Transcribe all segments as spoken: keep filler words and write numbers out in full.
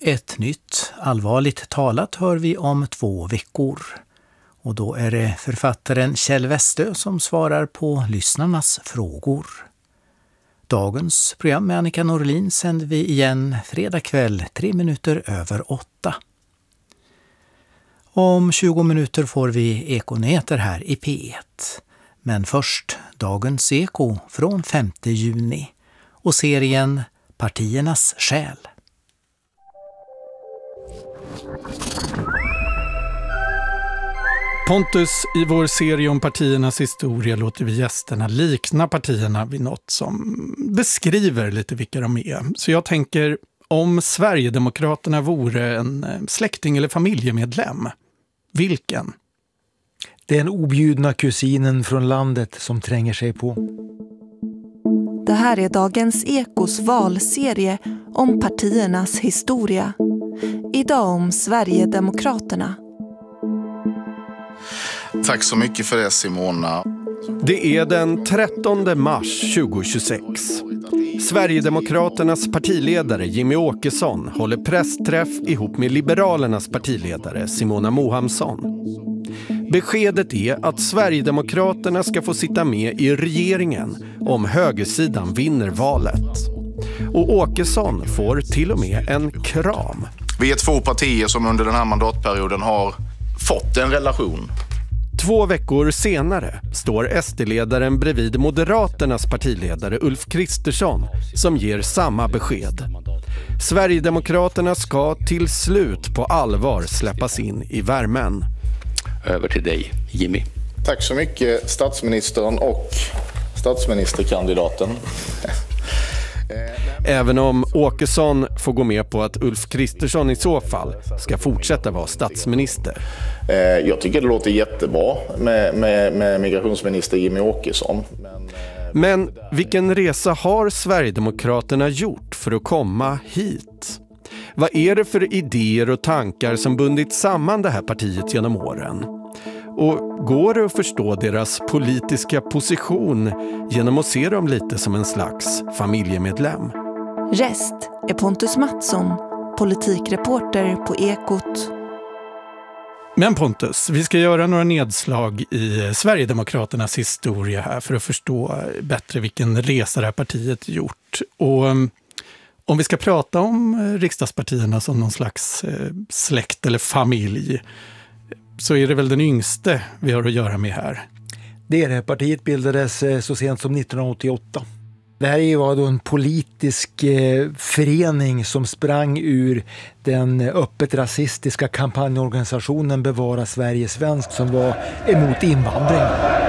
Ett nytt allvarligt talat hör vi om två veckor. Och då är det författaren Kjell Westö som svarar på lyssnarnas frågor. Dagens program med Annika Norlin sänder vi igen fredag kväll tre minuter över åtta. Om tjugo minuter får vi Ekonyheter här i P ett. Men först dagens Eko från femte juni och serien Partiernas själ. Pontus, i vår serie om partiernas historia låter vi gästerna likna partierna vid något som beskriver lite vilka de är. Så jag tänker, om Sverigedemokraterna vore en släkting eller familjemedlem, vilken? Den objudna kusinen från landet som tränger sig på. Det här är dagens Ekos valserie om partiernas historia. Idag om Sverigedemokraterna. Tack så mycket för det, Simona. Det är den trettonde mars tjugohundratjugosex. Sverigedemokraternas partiledare Jimmie Åkesson håller pressträff ihop med Liberalernas partiledare Simona Mohamsson. Beskedet är att Sverigedemokraterna ska få sitta med i regeringen om högersidan vinner valet. Och Åkesson får till och med en kram. Vi är två partier som under den här mandatperioden har fått en relation. Två veckor senare står S D-ledaren bredvid Moderaternas partiledare Ulf Kristersson som ger samma besked. Sverigedemokraterna ska till slut på allvar släppas in i värmen. Över till dig, Jimmy. Tack så mycket, statsministern och statsministerkandidaten. Även om Åkesson får gå med på att Ulf Kristersson i så fall ska fortsätta vara statsminister. Jag tycker det låter jättebra med, med, med migrationsminister Jimmie Åkesson. Men, Men vilken resa har Sverigedemokraterna gjort för att komma hit? Vad är det för idéer och tankar som bundit samman det här partiet genom åren? Och går det att förstå deras politiska position genom att se dem lite som en slags familjemedlem? Rest är Pontus Mattsson, politikreporter på Ekot. Men Pontus, vi ska göra några nedslag i Sverigedemokraternas historia här för att förstå bättre vilken resa det här partiet gjort. Och om vi ska prata om riksdagspartierna som någon slags släkt eller familj, så är det väl den yngste vi har att göra med här. Det är det. Partiet bildades så sent som nittonhundraåttioåtta. Det här var då en politisk eh, förening som sprang ur den öppet rasistiska kampanjorganisationen Bevara Sverige svensk som var emot invandring.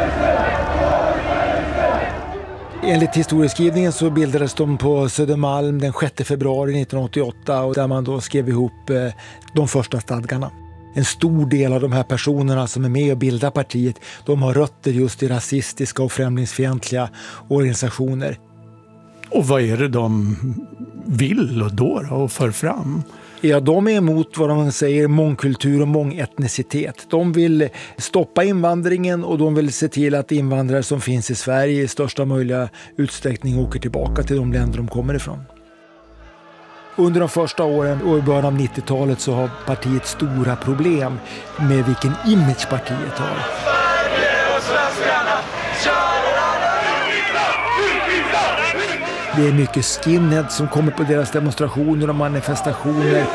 Enligt historieskrivningen så bildades de på Södermalm den sjätte februari nittonhundraåttioåtta och där man då skrev ihop eh, de första stadgarna. En stor del av de här personerna som är med och bildar partiet, de har rötter just i rasistiska och främlingsfientliga organisationer. Och vad är det de vill och då, då och för fram? Ja, de är emot vad de säger mångkultur och mångetnicitet. De vill stoppa invandringen och de vill se till att invandrare som finns i Sverige i största möjliga utsträckning åker tillbaka till de länder de kommer ifrån. Under de första åren och i början av nittiotalet så har partiet stora problem med vilken image partiet har. Det är mycket skinhead som kommer på deras demonstrationer och manifestationer.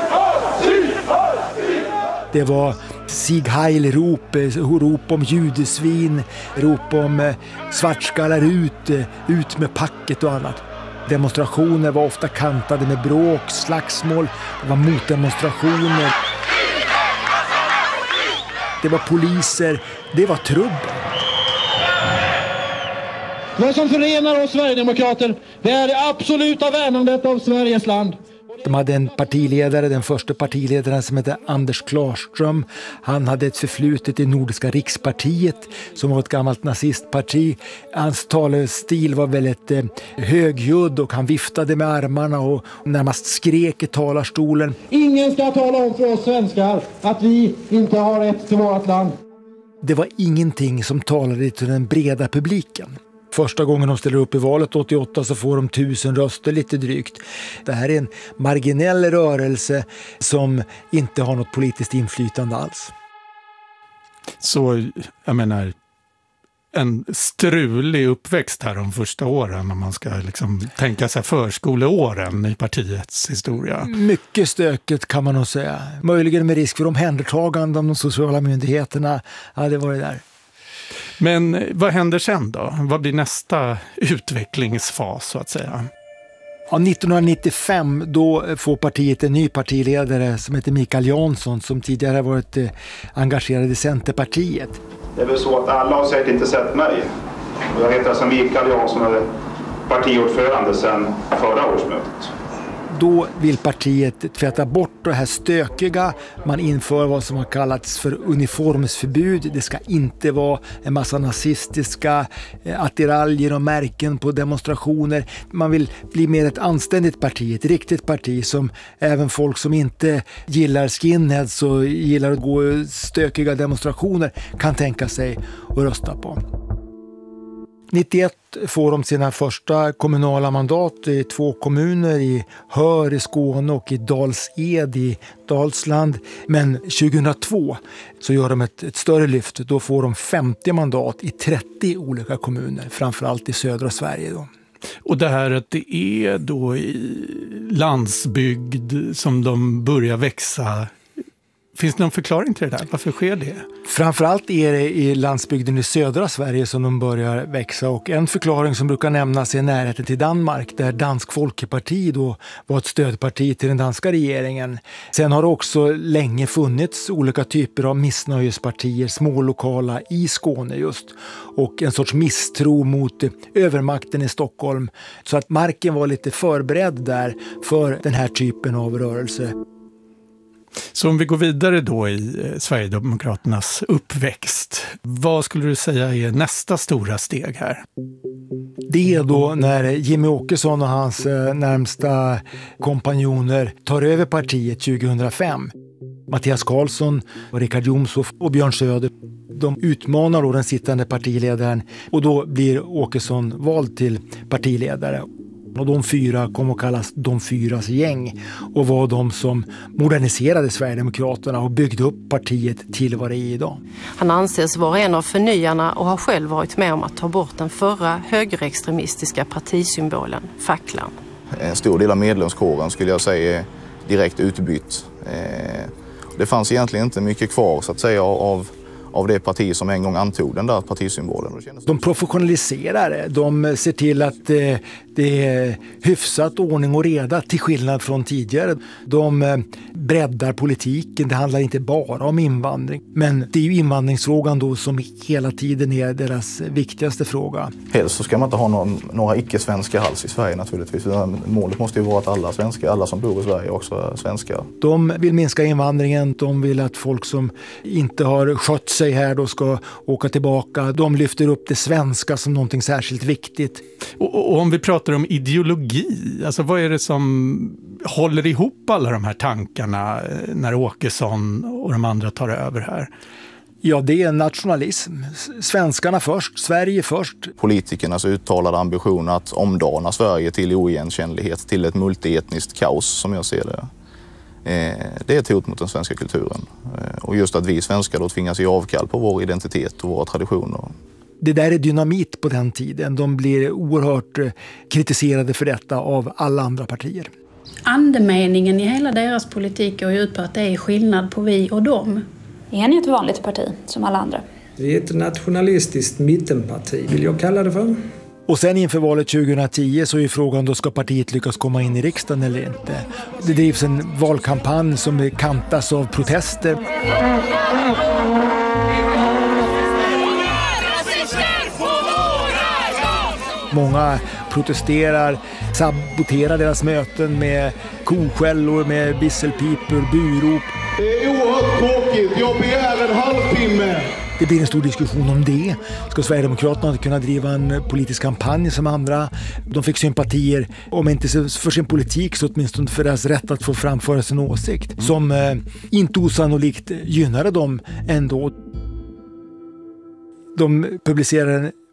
Det var Sieg Heil-rop, rop om judesvin, rop om svartskallar ut, ut med packet och annat. Demonstrationer var ofta kantade med bråk, slagsmål, det var motdemonstrationer. Det var poliser, det var trubbel. Vad som förenar oss Sverigedemokrater, det är det absoluta värnandet av Sveriges land. De hade en partiledare, den första partiledaren som hette Anders Klarström. Han hade ett förflutet i Nordiska rikspartiet som var ett gammalt nazistparti. Hans talestil var väldigt eh, högljudd och han viftade med armarna och närmast skrek i talarstolen. Ingen ska tala om för oss svenskar att vi inte har rätt till vårt land. Det var ingenting som talade till den breda publiken. Första gången de ställer upp i valet åttioåtta så får de tusen röster lite drygt. Det här är en marginell rörelse som inte har något politiskt inflytande alls. Så jag menar, en strulig uppväxt här de första åren om man ska liksom tänka sig förskoleåren i partiets historia. Mycket stökigt kan man nog säga. Möjligen med risk för omhändertagande om de sociala myndigheterna hade varit där. Men vad händer sen då? Vad blir nästa utvecklingsfas så att säga? Ja, nittonhundranittiofem då får partiet en ny partiledare som heter Mikael Jansson som tidigare varit eh, engagerad i Centerpartiet. Det är väl så att alla har säkert inte sett mig. Jag heter alltså Mikael Jansson och är partiordförande sedan förra årsmötet. Då vill partiet tvätta bort det här stökiga. Man inför vad som har kallats för uniformsförbud. Det ska inte vara en massa nazistiska attiraljer och märken på demonstrationer. Man vill bli mer ett anständigt parti, ett riktigt parti som även folk som inte gillar skinheads och gillar att gå stökiga demonstrationer kan tänka sig att rösta på. nittioett får de sina första kommunala mandat i två kommuner, i Hör i Skåne och i Dals-Ed i Dalsland. Men tjugohundratvå så gör de ett, ett större lyft. Då får de femtio mandat i trettio olika kommuner, framförallt i södra Sverige då. Och det här att det är då i landsbygd som de börjar växa. Finns det någon förklaring till det där? Varför sker det? Framförallt är det i landsbygden i södra Sverige som de börjar växa. Och en förklaring som brukar nämnas är närheten till Danmark där Dansk Folkeparti då var ett stödparti till den danska regeringen. Sen har det också länge funnits olika typer av missnöjespartier, smålokala i Skåne just. Och en sorts misstro mot övermakten i Stockholm. Så att marken var lite förberedd där för den här typen av rörelse. Så om vi går vidare då i Sverigedemokraternas uppväxt, vad skulle du säga är nästa stora steg här? Det är då när Jimmie Åkesson och hans närmsta kompanjoner tar över partiet tjugohundrafem. Mattias Karlsson, och Richard Jomshof och Björn Söder, de utmanar då den sittande partiledaren och då blir Åkesson vald till partiledare. Och de fyra kom att kallas de fyras gäng och var de som moderniserade Sverigedemokraterna och byggde upp partiet till vad det är idag. Han anses vara en av förnyarna och har själv varit med om att ta bort den förra högerextremistiska partisymbolen, facklan. En stor del av medlemskåren skulle jag säga är direkt utbytt. Det fanns egentligen inte mycket kvar så att säga av av det parti som en gång antog den där partisymbolen. De professionaliserar det. De ser till att eh, det är hyfsat ordning och reda till skillnad från tidigare. De eh, breddar politiken. Det handlar inte bara om invandring. Men det är ju invandringsfrågan då som hela tiden är deras viktigaste fråga. Helst så ska man inte ha någon, några icke-svenska alls i Sverige naturligtvis. Målet måste ju vara att alla svenskar, alla som bor i Sverige också är svenskar. De vill minska invandringen. De vill att folk som inte har skött sig här då ska åka tillbaka. De lyfter upp det svenska som någonting särskilt viktigt. Och, och om vi pratar om ideologi, alltså vad är det som håller ihop alla de här tankarna när Åkesson och de andra tar över här? Ja, det är nationalism. Svenskarna först, Sverige först. Politikernas uttalade ambition att omdana Sverige till oigenkännlighet, till ett multietniskt kaos som jag ser det. Det är ett hot mot den svenska kulturen. Och just att vi svenskar då tvingas ge avkall på vår identitet och våra traditioner. Det där är dynamit på den tiden. De blir oerhört kritiserade för detta av alla andra partier. Andemeningen i hela deras politik går ut på att det är skillnad på vi och dem. Är ni ett vanligt parti som alla andra? Det är ett nationalistiskt mittenparti vill jag kalla det för. Och sen inför valet tjugohundratio så är frågan då ska partiet lyckas komma in i riksdagen eller inte. Det drivs en valkampanj som kantas av protester. Många protesterar, saboterar deras möten med koskällor, med visselpipor, burop. Det är oerhört tråkigt, jag begär en halvtimme. Det blir en stor diskussion om det. Ska Sverigedemokraterna kunna driva en politisk kampanj som andra? De fick sympatier, om inte för sin politik så åtminstone för deras rätt att få framföra sin åsikt. Som eh, inte osannolikt gynnade dem ändå. De publicerade en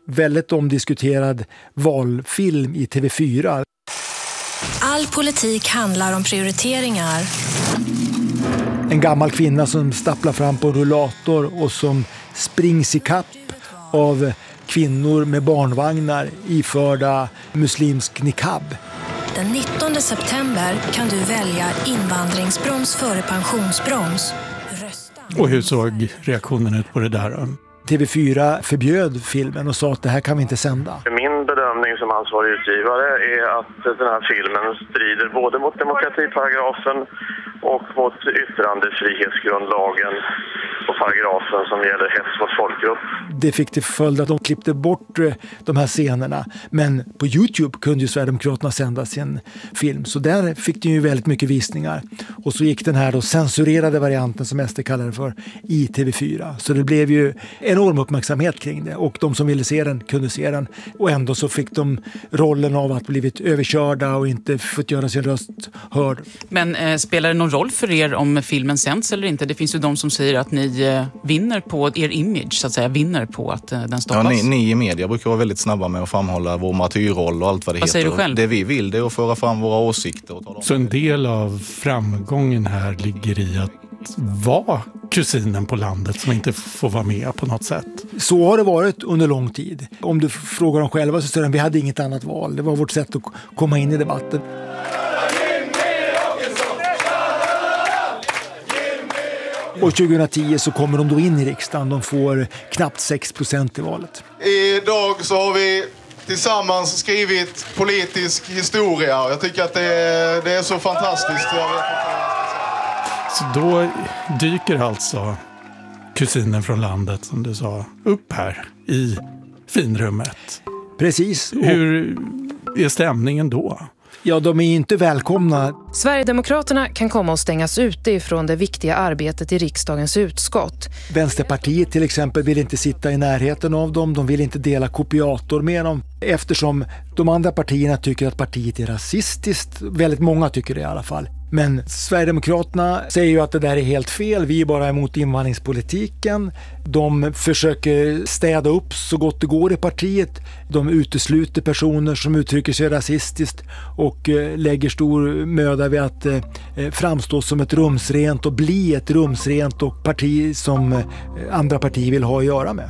väldigt omdiskuterad valfilm i T V fyra. All politik handlar om prioriteringar. En gammal kvinna som stapplar fram på en rullator och som springs i kapp av kvinnor med barnvagnar iförda muslimsk niqab. Den nittonde september kan du välja invandringsbroms före pensionsbroms. Och hur såg reaktionen ut på det där? T V fyra förbjöd filmen och sa att det här kan vi inte sända. Min bedömning som ansvarig utgivare är att den här filmen strider både mot demokratiparagrafen och mot yttrandefrihetsgrundlagen och paragrafen som gäller hets mot folkgrupp. Det fick till följd att de klippte bort de här scenerna. Men på YouTube kunde ju Sverigedemokraterna sända sin film. Så där fick det ju väldigt mycket visningar. Och så gick den här då censurerade varianten som S D kallade för i T V fyra. Så det blev ju enorm uppmärksamhet kring det. Och de som ville se den kunde se den. Och ändå så fick de rollen av att blivit överkörda och inte fått göra sin röst hörd. Men eh, spelar det någon roll för er om filmen sänds eller inte? Det finns ju de som säger att ni eh, vinner på er image, så att säga, vinner på att eh, den stoppas. Ja, ni, ni i media brukar vara väldigt snabba med att framhålla vår martyrroll och allt vad det vad heter. Säger du själv? Det vi vill det är att föra fram våra åsikter. Och tala om. Så en del av framgången här ligger i att vara kusinen på landet som inte får vara med på något sätt. Så har det varit under lång tid. Om du frågar dem själva så säger de att vi hade inget annat val. Det var vårt sätt att komma in i debatten. Och tjugohundratio så kommer de då in i riksdagen. De får knappt sex procent i valet. Idag så har vi tillsammans skrivit politisk historia. Jag tycker att det är, det är så fantastiskt. Jag vet inte. Så då dyker alltså kusinen från landet, som du sa, upp här i finrummet. Precis. Hur är stämningen då? Ja, de är inte välkomna. Sverigedemokraterna kan komma att stängas ute ifrån det viktiga arbetet i riksdagens utskott. Vänsterpartiet till exempel vill inte sitta i närheten av dem. De vill inte dela kopiator med dem. Eftersom de andra partierna tycker att partiet är rasistiskt. Väldigt många tycker det i alla fall. Men Sverigedemokraterna säger ju att det där är helt fel. Vi är bara emot invandringspolitiken. De försöker städa upp så gott det går i partiet. De utesluter personer som uttrycker sig rasistiskt och eh, lägger stor möda vid att eh, framstå som ett rumsrent och bli ett rumsrent och parti som eh, andra partier vill ha att göra med.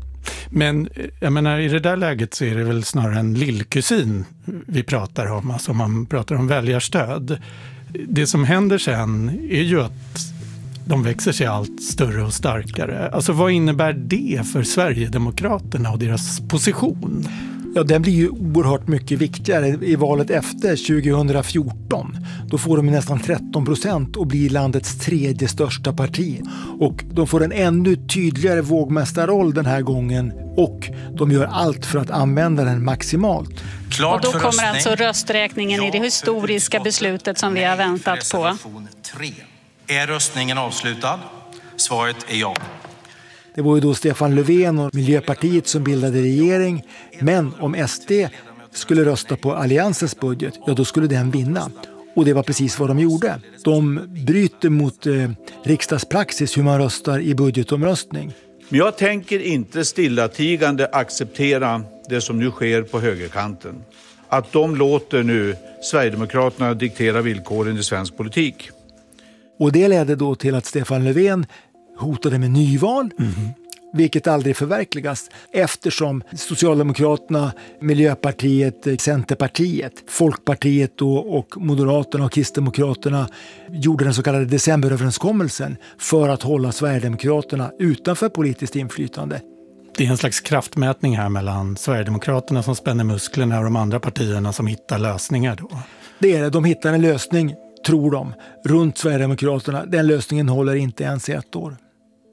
Men jag menar, i det där läget så är det väl snarare en lillkusin vi pratar om. Alltså man pratar om väljarstöd. Det som händer sen är ju att de växer sig allt större och starkare. Alltså vad innebär det för Sverigedemokraterna och deras position? Ja, den blir ju oerhört mycket viktigare i valet efter tjugohundrafjorton. Då får de nästan tretton procent och blir landets tredje största parti. Och de får en ännu tydligare vågmästarroll den här gången och de gör allt för att använda den maximalt. Och då kommer alltså rösträkningen i det historiska beslutet som vi har väntat på. tre. Är röstningen avslutad? Svaret är ja. Det var ju då Stefan Löfven och Miljöpartiet som bildade regering. Men om S D skulle rösta på alliansens budget, ja då skulle den vinna. Och det var precis vad de gjorde. De bryter mot eh, riksdagspraxis hur man röstar i budgetomröstning. Men jag tänker inte stillatigande acceptera det som nu sker på högerkanten. Att de låter nu Sverigedemokraterna diktera villkoren i svensk politik. Och det ledde då till att Stefan Löfven hotade med nyval, mm. vilket aldrig förverkligas eftersom Socialdemokraterna, Miljöpartiet, Centerpartiet, Folkpartiet och, och Moderaterna och Kristdemokraterna gjorde den så kallade decemberöverenskommelsen för att hålla Sverigedemokraterna utanför politiskt inflytande. Det är en slags kraftmätning här mellan Sverigedemokraterna som spänner musklerna och de andra partierna som hittar lösningar då. Det är det, de hittar en lösning, tror de, runt Sverigedemokraterna. Den lösningen håller inte ens i ett år.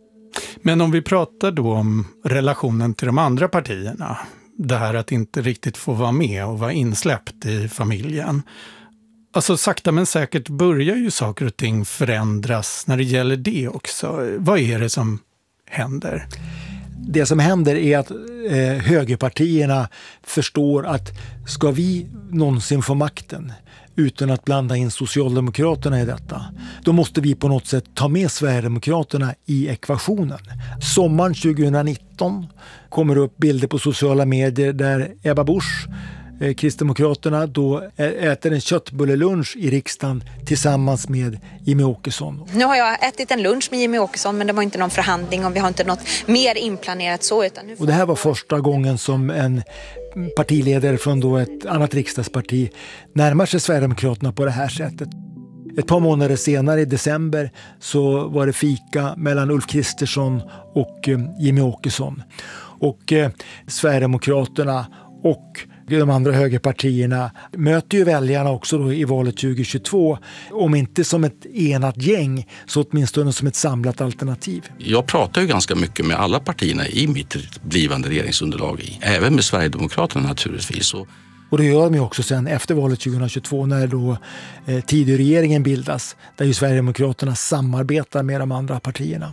Men om vi pratar då om relationen till de andra partierna, det här att inte riktigt få vara med och vara insläppt i familjen. Alltså sakta men säkert börjar ju saker och ting förändras när det gäller det också. Vad är det som händer? Det som händer är att eh, högerpartierna förstår att ska vi någonsin få makten utan att blanda in Socialdemokraterna i detta. Då måste vi på något sätt ta med Sverigedemokraterna i ekvationen. Sommaren tjugonitton kommer upp bilder på sociala medier där Ebba Busch, eh, Kristdemokraterna, då äter en köttbullelunch i riksdagen tillsammans med Jimmie Åkesson. Nu har jag ätit en lunch med Jimmie Åkesson, men det var inte någon förhandling och vi har inte något mer inplanerat så. Utan nu... Och det här var första gången som en partiledare från då ett annat riksdagsparti närmar sig Sverigedemokraterna på det här sättet. Ett par månader senare i december så var det fika mellan Ulf Kristersson och eh, Jimmie Åkesson. Och eh, Sverigedemokraterna och de andra högerpartierna möter ju väljarna också då i valet tjugohundratjugotvå. Om inte som ett enat gäng så åtminstone som ett samlat alternativ. Jag pratar ju ganska mycket med alla partierna i mitt blivande regeringsunderlag, även med Sverigedemokraterna naturligtvis. Och Och det gör de ju också sen efter valet tjugohundratjugotvå när då eh, Tidöregeringen bildas, där ju Sverigedemokraterna samarbetar med de andra partierna.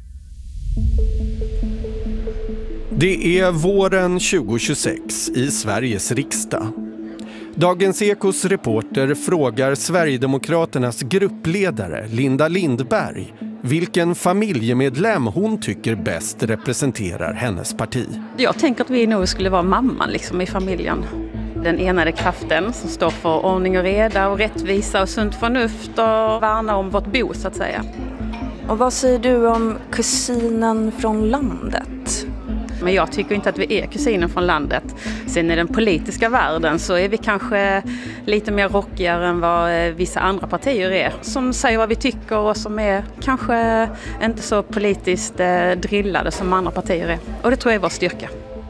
Det är våren tjugohundratjugosex i Sveriges riksdag. Dagens Ekos reporter frågar Sverigedemokraternas gruppledare Linda Lindberg vilken familjemedlem hon tycker bäst representerar hennes parti. Jag tänker att vi nog skulle vara mamman liksom i familjen. Den enade kraften som står för ordning och reda och rättvisa och sunt förnuft och värna om vårt bo så att säga. Och vad säger du om kusinen från landet? Men jag tycker inte att vi är kusinen från landet. Sen i den politiska världen så är vi kanske lite mer rockigare än vad vissa andra partier är. Som säger vad vi tycker och som är kanske inte så politiskt drillade som andra partier är. Och det tror jag är vår styrka.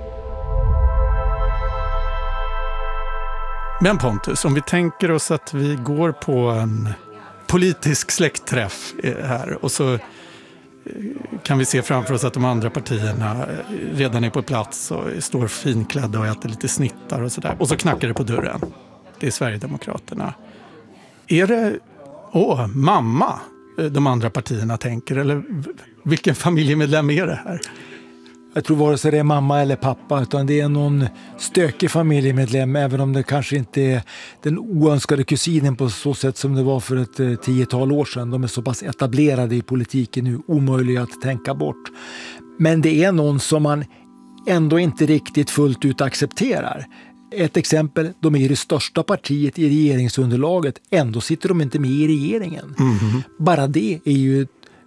Men Pontus, om vi tänker oss att vi går på en politisk släktträff här och så kan vi se framför oss att de andra partierna redan är på plats och står finklädda och äter lite snittar och sådär. Och så knackar det på dörren. Det är Sverigedemokraterna. Är det, åh, mamma de andra partierna tänker? Eller vilken familjemedlem är det här? Jag tror vare sig det är mamma eller pappa, utan det är någon stökig familjemedlem, även om det kanske inte är den oönskade kusinen på så sätt som det var för ett eh, tiotal år sedan. De är så pass etablerade i politiken nu, omöjliga att tänka bort. Men det är någon som man ändå inte riktigt fullt ut accepterar. Ett exempel, de är det största partiet i regeringsunderlaget, ändå sitter de inte med i regeringen. Mm-hmm. Bara det är ju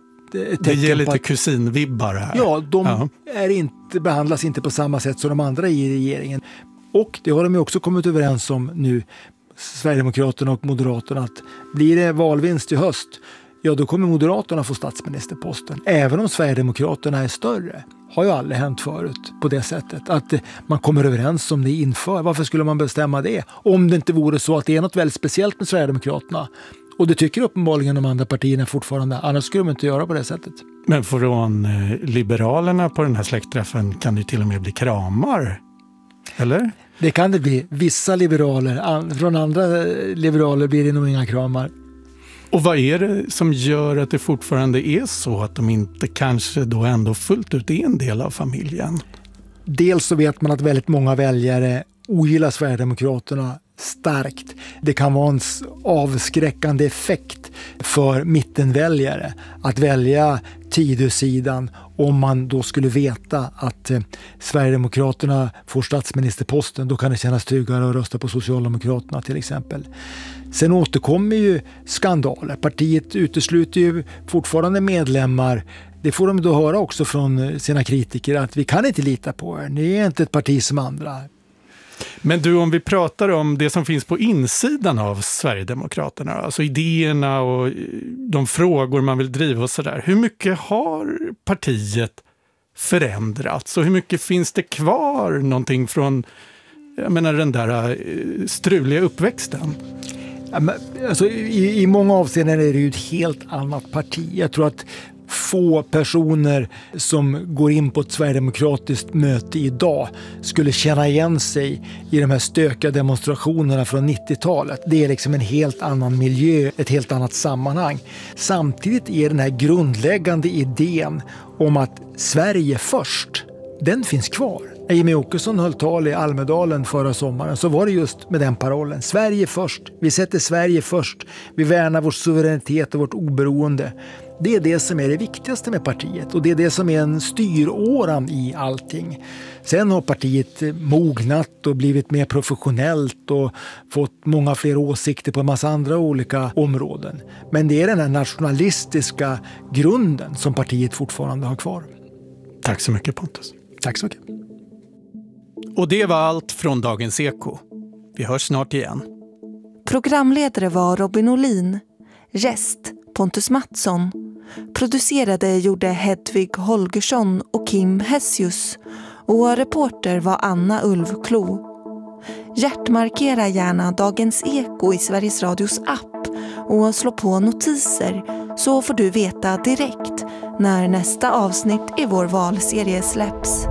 det ger lite kusinvibbar här. Ja, de ja. Är inte, behandlas inte på samma sätt som de andra i regeringen. Och det har de ju också kommit överens om nu, Sverigedemokraterna och Moderaterna, att blir det valvinst i höst, ja då kommer Moderaterna få statsministerposten. Även om Sverigedemokraterna är större. Har ju aldrig hänt förut på det sättet. Att man kommer överens om det inför. Varför skulle man bestämma det? Om det inte vore så att det är något väldigt speciellt med Sverigedemokraterna. Och det tycker uppenbarligen de andra partierna fortfarande. Annars skulle de inte göra på det sättet. Men från Liberalerna på den här släktträffen kan det till och med bli kramar. Eller? Det kan det bli. Vissa liberaler. Från andra liberaler blir det nog inga kramar. Och vad är det som gör att det fortfarande är så att de inte kanske då ändå fullt ut är en del av familjen? Dels så vet man att väldigt många väljare ogillar Sverigedemokraterna starkt. Det kan vara en avskräckande effekt för mittenväljare att välja Tidösidan om man då skulle veta att eh, Sverigedemokraterna får statsministerposten. Då kan det kännas tryggare att rösta på Socialdemokraterna till exempel. Sen återkommer ju skandaler. Partiet utesluter ju fortfarande medlemmar. Det får de då höra också från sina kritiker, att vi kan inte lita på er. Ni är inte ett parti som andra. Men du, om vi pratar om det som finns på insidan av Sverigedemokraterna, alltså idéerna och de frågor man vill driva och sådär. Hur mycket har partiet förändrats och hur mycket finns det kvar någonting från, jag menar, den där struliga uppväxten? Ja, men, alltså, i, i många avseenden är det ju ett helt annat parti. Jag tror att få personer som går in på ett sverigedemokratiskt möte idag skulle känna igen sig i de här stökiga demonstrationerna från nittiotalet. Det är liksom en helt annan miljö, ett helt annat sammanhang. Samtidigt är den här grundläggande idén om att Sverige först, den finns kvar. När Jimmie Åkesson höll tal i Almedalen förra sommaren så var det just med den parollen. Sverige först. Vi sätter Sverige först. Vi värnar vår suveränitet och vårt oberoende. Det är det som är det viktigaste med partiet och det är det som är en styråran i allting. Sen har partiet mognat och blivit mer professionellt och fått många fler åsikter på en massa andra olika områden. Men det är den här nationalistiska grunden som partiet fortfarande har kvar. Tack så mycket, Pontus. Tack så mycket. Och det var allt från Dagens Eko. Vi hörs snart igen. Programledare var Robin Olin. Gäst Pontus Mattsson. Producerade gjorde Hedvig Holgersson och Kim Hessius. Och reporter var Anna Ulvklo. Hjärtmarkera gärna Dagens Eko i Sveriges Radios app och slå på notiser så får du veta direkt när nästa avsnitt i vår valserie släpps.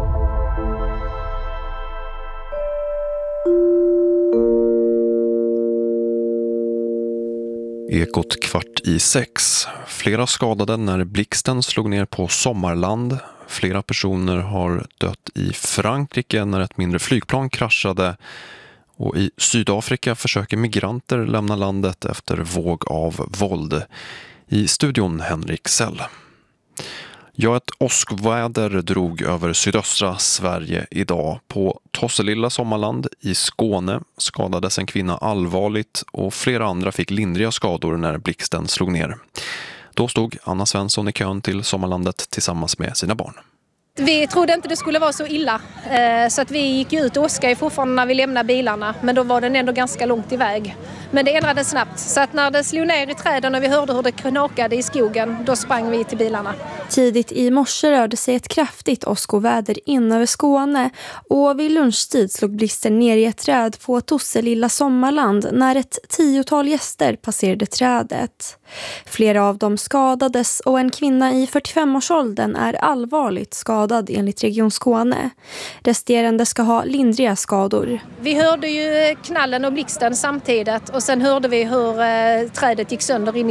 Ekot kvart i sex. Flera skadade när blixten slog ner på Sommarland. Flera personer har dött i Frankrike när ett mindre flygplan kraschade. Och i Sydafrika försöker migranter lämna landet efter våg av våld. I studion Henrik Sell. Ja, ett åskväder drog över sydöstra Sverige idag. På Tosselilla Sommarland i Skåne skadades en kvinna allvarligt och flera andra fick lindriga skador när blixten slog ner. Då stod Anna Svensson i kön till Sommarlandet tillsammans med sina barn. Vi trodde inte det skulle vara så illa, så att vi gick ut och åskade fortfarande när vi lämnade bilarna, men då var den ändå ganska långt iväg. Men det ändrades snabbt, så att när det slog ner i träden och vi hörde hur det knakade i skogen, då sprang vi till bilarna. Tidigt i morse rörde sig ett kraftigt åskoväder in över Skåne och vid lunchtid slog blixten ner i ett träd på Tosselilla Sommarland när ett tiotal gäster passerade trädet. Flera av dem skadades och en kvinna i fyrtiofem-årsåldern är allvarligt skadad enligt Region Skåne. Resterande ska ha lindriga skador. Vi hörde ju knallen och blixten samtidigt och sen hörde vi hur trädet gick sönder in i